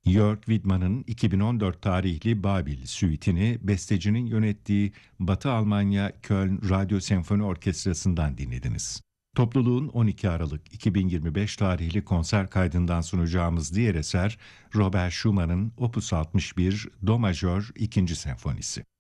Jörg Widmann'ın 2014 tarihli Babil Süitini bestecinin yönettiği Batı Almanya Köln Radyo Senfoni Orkestrası'ndan dinlediniz. Topluluğun 12 Aralık 2025 tarihli konser kaydından sunacağımız diğer eser Robert Schumann'ın Opus 61 Do Majör 2. Senfonisi.